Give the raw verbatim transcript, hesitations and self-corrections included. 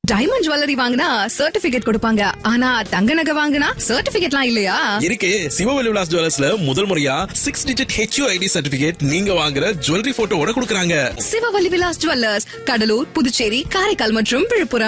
Diamond jewellery வாங்கினா certificate கொடுப்பாங்க, ஆனா தங்க நகை வாங்கினா சர்டிபிகேட்லாம் இல்லையா? இருக்கு. சிவவெளி விலாஸ் ஜுவல்லர்ஸ்ல முதல் முறையா சிக்ஸ் டிஜிட் ஹெச்யூஐடி சர்டிபிகேட் நீங்க வாங்குற ஜுவல்லரி போட்டோவோட கொடுக்கறாங்க. சிவவெளி விலாஸ் ஜுவல்லர்ஸ், கடலூர், புதுச்சேரி, காரைக்கால் மற்றும் விழுப்புரம்.